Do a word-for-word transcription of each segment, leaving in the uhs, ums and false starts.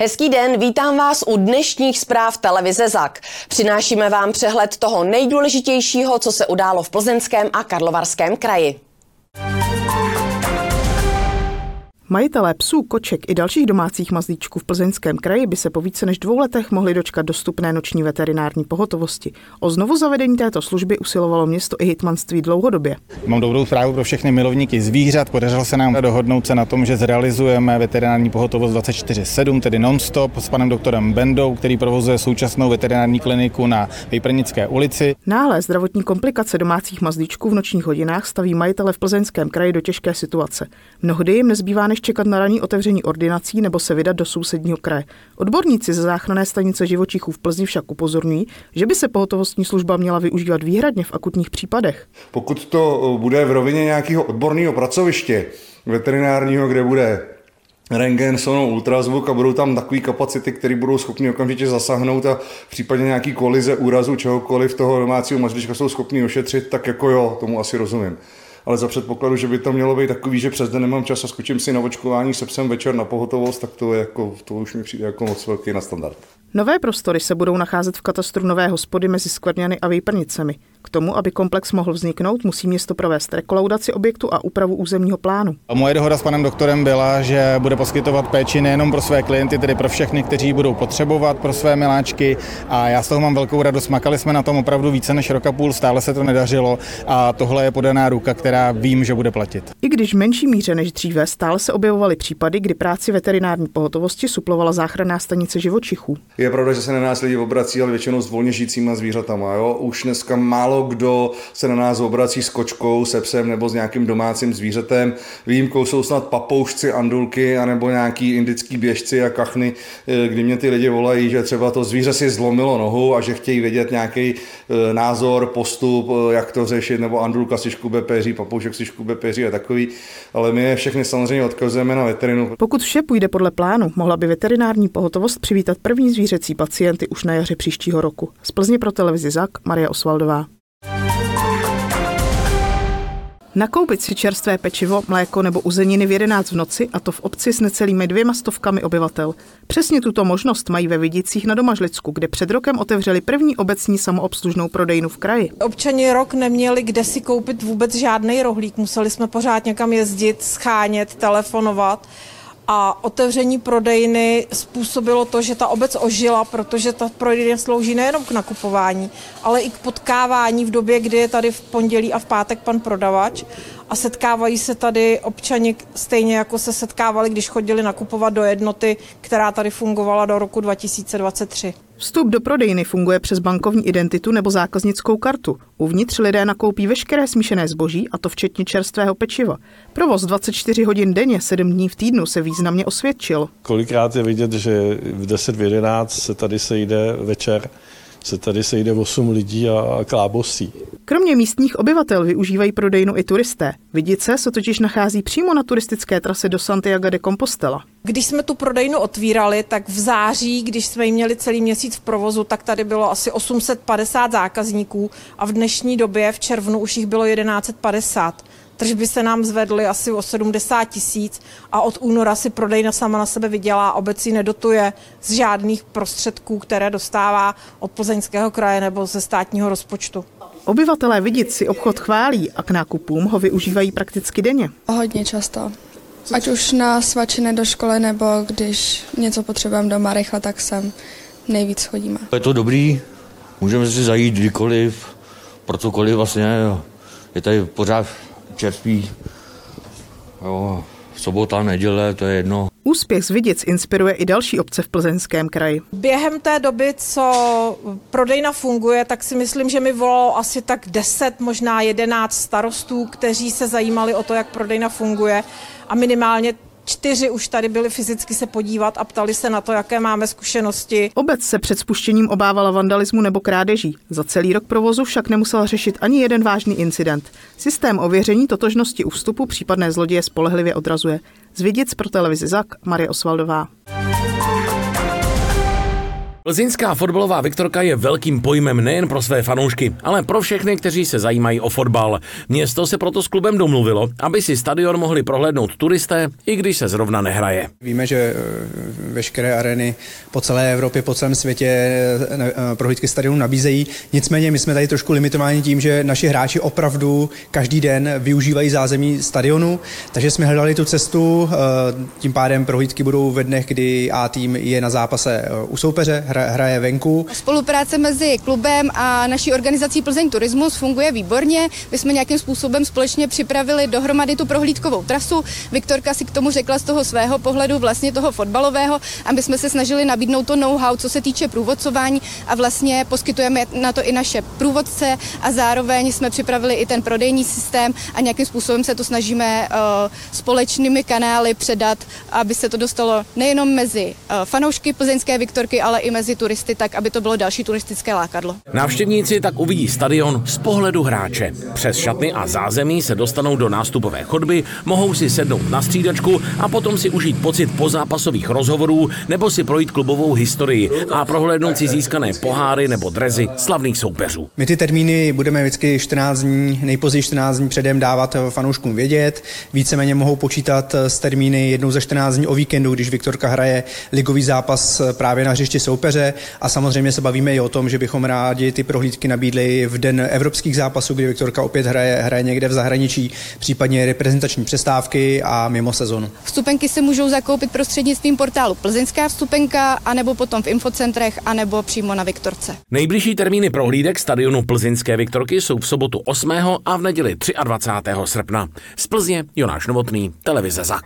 Hezký den, vítám vás u dnešních zpráv televize Zak. Přinášíme vám přehled toho nejdůležitějšího, co se událo v Plzeňském a Karlovarském kraji. Majitelé psů, koček i dalších domácích mazlíčků v Plzeňském kraji by se po více než dvou letech mohli dočkat dostupné noční veterinární pohotovosti. O znovuzavedení této služby usilovalo město i hejtmanství dlouhodobě. Mám dobrou zprávu pro všechny milovníky zvířat. Podařilo se nám dohodnout se na tom, že zrealizujeme veterinární pohotovost dvacet čtyři sedm, tedy non-stop, s panem doktorem Bendou, který provozuje současnou veterinární kliniku na Vejprnické ulici. Náhlé zdravotní komplikace domácích mazlíčků v nočních hodinách staví majitele v Plzeňském kraji do těžké situace. Mnohdy jim nezbývá než čekat na ranní otevření ordinací nebo se vydat do sousedního kraje. Odborníci ze záchranné stanice živočichů v Plzni však upozorňují, že by se pohotovostní služba měla využívat výhradně v akutních případech. Pokud to bude v rovině nějakého odborného pracoviště veterinárního, kde bude rentgen, sono, ultrazvuk a budou tam takové kapacity, které budou schopni okamžitě zasáhnout a v případě nějaký kolize, úrazu, čehokoliv toho domácího mazlíčka jsou schopni ošetřit, tak jako jo, tomu asi rozumím. Ale za předpokladu, že by to mělo být takový, že přes den nemám čas a skočím si na očkování se psem večer na pohotovost, tak to, je jako, to už mi přijde jako moc velký na standard. Nové prostory se budou nacházet v katastru Nové Hospody mezi Skvrňany a Vejprnicemi. K tomu, aby komplex mohl vzniknout, musí město provést rekolaudaci objektu a úpravu územního plánu. A moje dohoda s panem doktorem byla, že bude poskytovat péči nejenom pro své klienty, tedy pro všechny, kteří budou potřebovat pro své miláčky. A já z toho mám velkou radost. Makali jsme na tom opravdu více než rok a půl, stále se to nedařilo a tohle je podaná ruka, která vím, že bude platit. I když v menší míře než dříve, stále se objevovaly případy, kdy práci veterinární pohotovosti suplovala záchranná stanice živočichů. Je pravda, že se na nás lidi obrací, ale většinou s volně žijícíma zvířatama. Jo? Už dneska málo kdo se na nás obrací s kočkou, se psem nebo s nějakým domácím zvířetem. Výjimkou jsou snad papoušci, andulky anebo nějaký indický běžci a kachny, kdy mě ty lidi volají, že třeba to zvíře si zlomilo nohu a že chtějí vědět nějaký názor, postup, jak to řešit, nebo andulka si škube peří, papoušek si škube peří a takový. Ale my je všechny samozřejmě odkazujeme na veterinu. Pokud vše půjde podle plánu, mohla by veterinární pohotovost přivítat první zvířecí pacienty už na jaře příštího roku. Z Plzně pro televizi Zak, Maria Osvaldová. Nakoupit si čerstvé pečivo, mléko nebo uzeniny v jedenáct v noci, a to v obci s necelými dvěma stovkami obyvatel. Přesně tuto možnost mají ve Vidicích na Domažlicku, kde před rokem otevřeli první obecní samoobslužnou prodejnu v kraji. Občani rok neměli kde si koupit vůbec žádný rohlík, museli jsme pořád někam jezdit, schánět, telefonovat. A otevření prodejny způsobilo to, že ta obec ožila, protože ta prodejna slouží nejenom k nakupování, ale i k potkávání v době, kdy je tady v pondělí a v pátek pan prodavač. A setkávají se tady občani stejně, jako se setkávali, když chodili nakupovat do jednoty, která tady fungovala do roku dva tisíce dvacet tři. Vstup do prodejny funguje přes bankovní identitu nebo zákaznickou kartu. Uvnitř lidé nakoupí veškeré smíšené zboží, a to včetně čerstvého pečiva. Provoz dvacet čtyři hodin denně, sedm dní v týdnu se významně osvědčil. Kolikrát je vidět, že v deset v jedenáct se tady sejde večer, se tady sejde osm lidí a klábosí. Kromě místních obyvatel využívají prodejnu i turisté. Vidice se totiž nachází přímo na turistické trase do Santiago de Compostela. Když jsme tu prodejnu otvírali, tak v září, když jsme ji měli celý měsíc v provozu, tak tady bylo asi osm set padesát zákazníků a v dnešní době v červnu už jich bylo tisíc sto padesát. Tržby se nám zvedly asi o sedmdesát tisíc a od února si prodejna sama na sebe vydělá, obec ji nedotuje z žádných prostředků, které dostává od Plzeňského kraje nebo ze státního rozpočtu. Obyvatelé Vidic si obchod chválí a k nákupům ho využívají prakticky denně. Hodně často. Ať už na svačiny do školy, nebo když něco potřebujeme doma rychle, tak sem nejvíc chodíme. Je to dobrý, můžeme si zajít kdykoliv, pro cokoliv vlastně, je tady pořád čerstvý, jo, sobota, neděle, to je jedno. Úspěch z Vidic inspiruje i další obce v Plzeňském kraji. Během té doby, co prodejna funguje, tak si myslím, že mi volalo asi tak deset, možná jedenáct starostů, kteří se zajímali o to, jak prodejna funguje, a minimálně čtyři už tady byli fyzicky se podívat a ptali se na to, jaké máme zkušenosti. Obec se před spuštěním obávala vandalismu nebo krádeží. Za celý rok provozu však nemusela řešit ani jeden vážný incident. Systém ověření totožnosti u vstupu případné zloděje spolehlivě odrazuje. Z Vidic pro televizi Zak, Marie Osvaldová. Plzeňská fotbalová Viktorka je velkým pojmem nejen pro své fanoušky, ale pro všechny, kteří se zajímají o fotbal. Město se proto s klubem domluvilo, aby si stadion mohli prohlédnout turisté, i když se zrovna nehraje. Víme, že veškeré arény po celé Evropě, po celém světě prohlídky stadionu nabízejí. Nicméně my jsme tady trošku limitováni tím, že naši hráči opravdu každý den využívají zázemí stadionu, takže jsme hledali tu cestu, tím pádem prohlídky budou ve dnech, kdy A tým je na zápase u soupeře, hraje venku. Spolupráce mezi klubem a naší organizací Plzeň Turismus funguje výborně. My jsme nějakým způsobem společně připravili dohromady tu prohlídkovou trasu. Viktorka si k tomu řekla z toho svého pohledu, vlastně toho fotbalového, a my jsme se snažili nabídnout to know-how, co se týče průvodcování, a vlastně poskytujeme na to i naše průvodce a zároveň jsme připravili i ten prodejní systém a nějakým způsobem se to snažíme uh, společnými kanály předat, aby se to dostalo nejenom mezi uh, fanoušky plzeňské Viktorky, ale i mezi turisty, tak aby to bylo další turistické lákadlo. Návštěvníci tak uvidí stadion z pohledu hráče. Přes šatny a zázemí se dostanou do nástupové chodby, mohou si sednout na střídačku a potom si užít pocit pozápasových rozhovorů nebo si projít klubovou historii a prohlédnout si získané poháry nebo drezy slavných soupeřů. My ty termíny budeme vždycky čtrnáct dní, nejpozději čtrnáct dní předem dávat fanouškům vědět. Víceméně mohou počítat s termíny jednou za čtrnáct dní o víkendu, když Viktorka hraje ligový zápas právě na hřišti soupeře, a samozřejmě se bavíme i o tom, že bychom rádi ty prohlídky nabídli v den evropských zápasů, kdy Viktorka opět hraje, hraje někde v zahraničí, případně reprezentační přestávky a mimo sezonu. Vstupenky se můžou zakoupit prostřednictvím portálu Plzeňská vstupenka, anebo potom v infocentrech, anebo přímo na Viktorce. Nejbližší termíny prohlídek stadionu Plzeňské Viktorky jsou v sobotu osmého a v neděli dvacátého třetího srpna. Z Plzně Jonáš Novotný, televize Zak.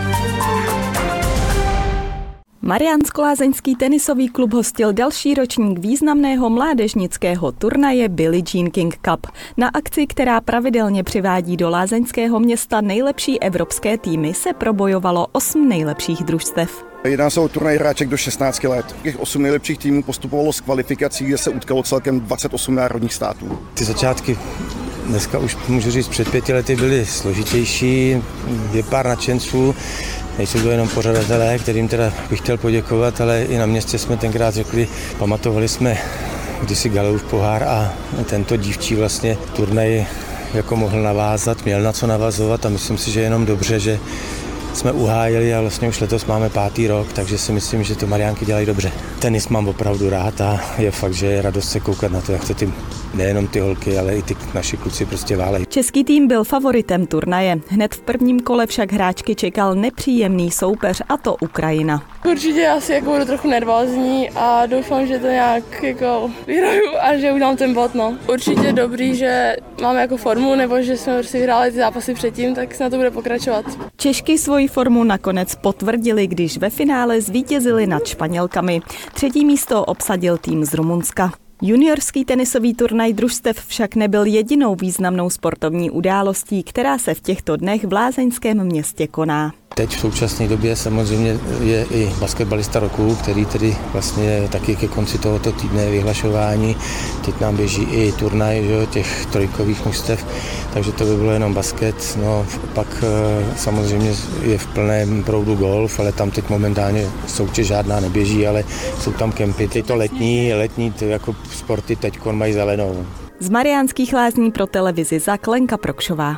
Mariánsko-lázeňský tenisový klub hostil další ročník významného mládežnického turnaje Billie Jean King Cup. Na akci, která pravidelně přivádí do lázeňského města nejlepší evropské týmy, se probojovalo osm nejlepších družstev. Jedná se o turnaj hráček do šestnácti let. Těch osm nejlepších týmů postupovalo z kvalifikací, kde se utkalo celkem dvacet osm národních států. Ty začátky dneska už můžu říct, před pěti lety byly složitější, je pár nadšenců, nejsou to jenom pořadatelé, kterým teda bych chtěl poděkovat, ale i na městě jsme tenkrát řekli, pamatovali jsme kdysi Galeův pohár a tento dívčí vlastně turnaj jako mohl navázat, měl na co navazovat, a myslím si, že je jenom dobře, že jsme uhájili a vlastně už letos máme pátý rok, takže si myslím, že to Mariánky dělají dobře. Tenis mám opravdu rád a je fakt, že je radost se koukat na to, jak se ty, nejenom ty holky, ale i ty naši kluci prostě válejí. Český tým byl favoritem turnaje. Hned v prvním kole však hráčky čekal nepříjemný soupeř, a to Ukrajina. Určitě asi jako budu trochu nervózní a doufám, že to nějak jako vyhraju a že udám ten bod. No. Určitě dobrý, že máme jako formu, nebo že jsme si hráli ty zápasy předtím, tak se na to bude pokračovat. Češky svoji formu nakonec potvrdili, když ve finále zvítězili nad Španělkami. Třetí místo obsadil tým z Rumunska. Juniorský tenisový turnaj družstev však nebyl jedinou významnou sportovní událostí, která se v těchto dnech v lázeňském městě koná. Teď v současné době samozřejmě je i basketbalista roku, který tedy vlastně taky ke konci tohoto týdne vyhlašování. Teď nám běží i turnaj, že, těch trojkových mužstev, takže to by bylo jenom basket. No, pak samozřejmě je v plném proudu golf, ale tam teď momentálně soutěž žádná neběží, ale jsou tam kempy. Tyto letní, letní ty jako sporty teď mají zelenou. Z Mariánských Lázní pro televizi Zak Lenka Prokšová.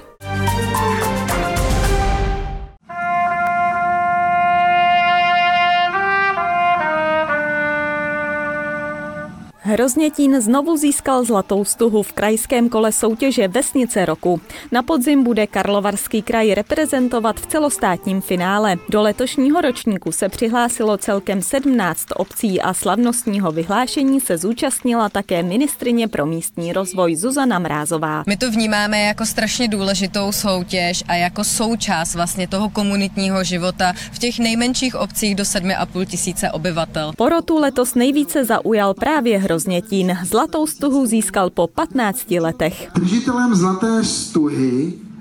Hroznětín znovu získal zlatou stuhu v krajském kole soutěže Vesnice roku. Na podzim bude Karlovarský kraj reprezentovat v celostátním finále. Do letošního ročníku se přihlásilo celkem sedmnáct obcí a slavnostního vyhlášení se zúčastnila také ministryně pro místní rozvoj Zuzana Mrázová. My to vnímáme jako strašně důležitou soutěž a jako součást vlastně toho komunitního života v těch nejmenších obcích do sedmi a půl tisíce obyvatel. Porotu letos nejvíce zaujal právě Hroznětín. Zlatou stuhu získal po patnácti letech. Držitelem zlaté stuhy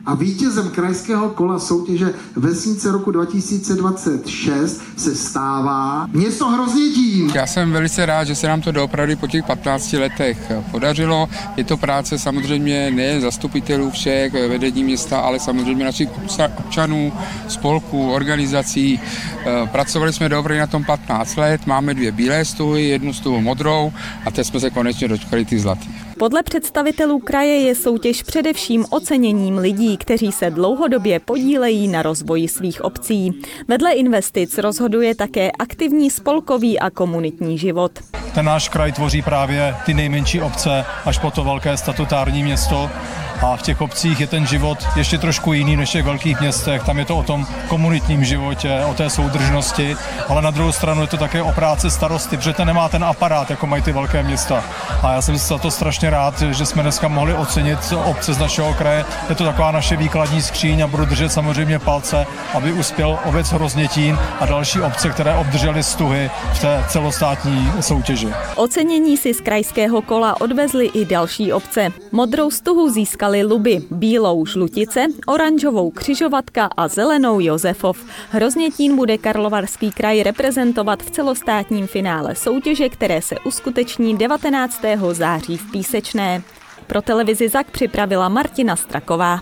A vítězem krajského kola soutěže Vesnice roku dva tisíce dvacet šest se stává město Hroznětín. Já jsem velice rád, že se nám to doopravdy po těch patnácti letech podařilo. Je to práce samozřejmě nejen zastupitelů všech vedení města, ale samozřejmě našich občanů, spolků, organizací. Pracovali jsme doopravdy na tom patnáct let, máme dvě bílé stuhy, jednu stuhu modrou a teď jsme se konečně dočkali ty zlatých. Podle představitelů kraje je soutěž především oceněním lidí, kteří se dlouhodobě podílejí na rozvoji svých obcí. Vedle investic rozhoduje také aktivní spolkový a komunitní život. Ten náš kraj tvoří právě ty nejmenší obce až po to velké statutární město. A v těch obcích je ten život ještě trošku jiný než v těch velkých městech. Tam je to o tom komunitním životě, o té soudržnosti, ale na druhou stranu je to také o práci starosty, protože ten nemá ten aparát, jako mají ty velké města. A já jsem za to strašně rád, že jsme dneska mohli ocenit obce z našeho kraje. Je to taková naše výkladní skříň a budu držet samozřejmě palce, aby uspěl obec Hroznětín a další obce, které obdržely stuhy v té celostátní soutěži. Ocenění si z krajského kola odvezly i další obce. Modrou stuhu získali Luby, bílou Žlutice, oranžovou Křižovatka a zelenou Josefov. Hroznětín bude Karlovarský kraj reprezentovat v celostátním finále soutěže, které se uskuteční devatenáctého září v Písečné. Pro televizi Zak připravila Martina Straková.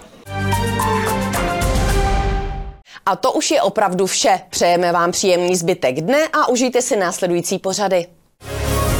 A to už je opravdu vše. Přejeme vám příjemný zbytek dne a užijte si následující pořady.